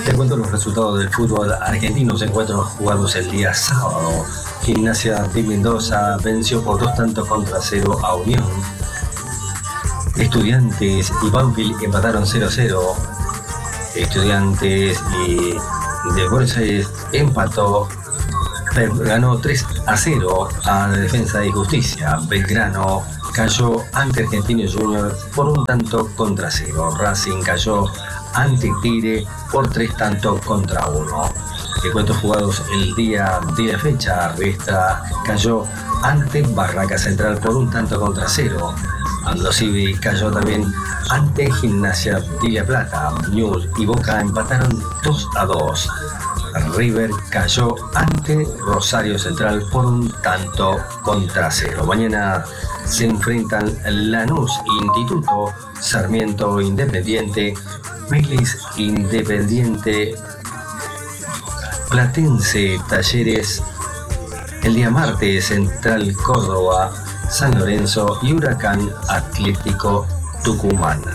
Te cuento los resultados del fútbol argentino. Se encuentran jugados el día sábado. Gimnasia de Mendoza venció por 2-0 a Unión. Estudiantes y Banfield empataron 0-0. Estudiantes de Buenos Aires ganó 3-0 a la Defensa y Justicia. Belgrano cayó ante Argentinos Juniors por 1-0. Racing cayó ante Tigre por 3-1. Encuentros jugados el día de la fecha. Resta cayó ante Barraca Central por 1-0. Aldosivi cayó también ante Gimnasia de La Plata. Newell's y Boca empataron 2-2. River cayó ante Rosario Central por 1-0. Mañana se enfrentan Lanús Instituto, Sarmiento Independiente, Vélez Independiente, Platense Talleres. El día martes, Central Córdoba, San Lorenzo y Huracán Atlético Tucumán.